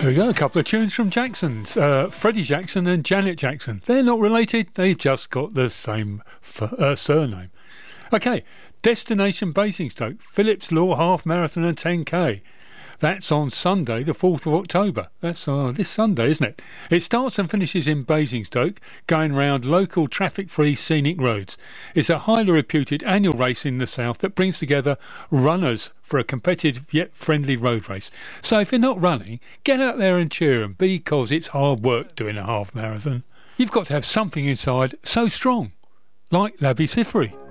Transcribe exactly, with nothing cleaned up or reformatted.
There we go, a couple of tunes from Jackson's. Uh, Freddie Jackson and Janet Jackson. They're not related, they've just got the same f- uh, surname. Okay, Destination Basingstoke, Phillips Law Half Marathon and ten K. That's on Sunday, the fourth of October. That's uh, this Sunday, isn't it? It starts and finishes in Basingstoke, going round local traffic-free scenic roads. It's a highly reputed annual race in the south that brings together runners for a competitive yet friendly road race. So if you're not running, get out there and cheer them, because it's hard work doing a half marathon. You've got to have something inside so strong, like Labi Siffre.